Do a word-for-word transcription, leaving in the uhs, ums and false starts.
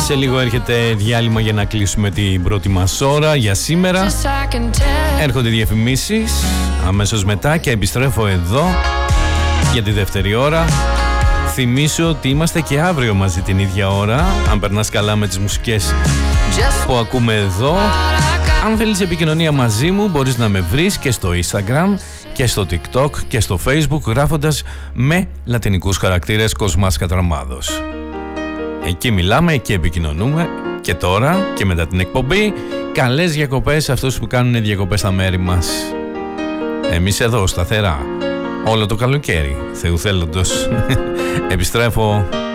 Σε λίγο έρχεται διάλειμμα για να κλείσουμε την πρώτη μας ώρα για σήμερα. Έρχονται διαφημίσεις αμέσως μετά και επιστρέφω εδώ για τη δεύτερη ώρα. Θυμίσω ότι είμαστε και αύριο μαζί την ίδια ώρα, αν περνάς καλά με τις μουσικές που ακούμε εδώ. Αν θέλεις επικοινωνία μαζί μου, μπορείς να με βρεις και στο Instagram και στο TikTok και στο Facebook γράφοντας με λατινικούς χαρακτήρες Κοσμάς Κατραμάδος. Εκεί μιλάμε και επικοινωνούμε. Και τώρα και μετά την εκπομπή, καλές διακοπές σε αυτούς που κάνουν διακοπές στα μέρη μας. Εμείς εδώ σταθερά όλο το καλοκαίρι, Θεού θέλοντος. Επιστρέφω.